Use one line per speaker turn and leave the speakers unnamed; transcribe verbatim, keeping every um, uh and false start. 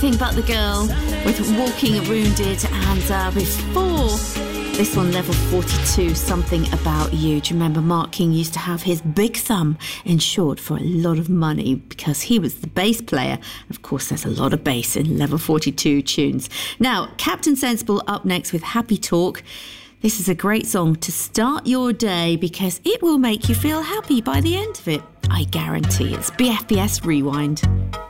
Everything But the Girl with Walking Wounded, and uh, before this one, Level forty-two, Something About You. Do you remember Mark King used to have his big thumb insured for a lot of money because he was the bass player? Of course, there's a lot of bass in Level forty-two tunes. Now, Captain Sensible up next with Happy Talk. This is a great song to start your day because it will make you feel happy by the end of it. I guarantee. It's B F B S Rewind.